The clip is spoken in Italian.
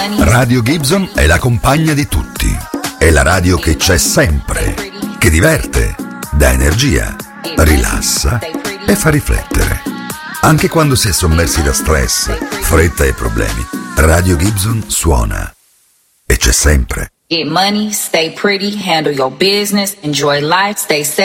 Radio Gibson è la compagna di tutti. È la radio che c'è sempre, che diverte, dà energia, rilassa e fa riflettere. Anche quando si è sommersi da stress, fretta e problemi, Radio Gibson suona. E c'è sempre. Get money, stay pretty, handle your business, enjoy life, stay safe.